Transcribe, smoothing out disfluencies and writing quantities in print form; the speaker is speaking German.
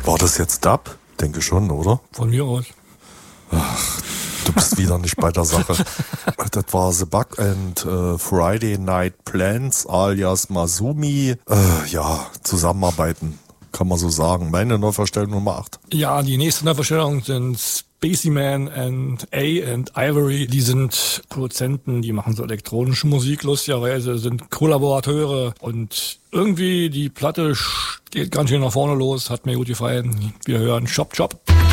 War das jetzt Dub? Denke schon, oder? Von mir aus. Du bist wieder nicht bei der Sache. Das war The Bug and Friday Night Plans alias Masumi. Zusammenarbeiten, kann man so sagen. Meine Neuverstellung Nummer 8. Ja, die nächste Neuverstellung sind Spaceyman and A and Ivory. Die sind Produzenten, die machen so elektronische Musik, lustigerweise, sind Kollaborateure und irgendwie die Platte geht ganz schön nach vorne los, hat mir gut gefallen. Wir hören Chop Chop.